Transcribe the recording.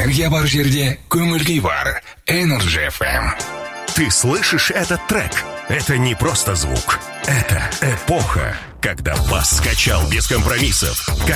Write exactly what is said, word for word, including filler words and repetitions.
Синергия бар жерде, көңілге бар. Energy эф эм. Ты слышишь этот трек? Это не просто звук. Это эпоха, когда бас скачал без компромиссов. Как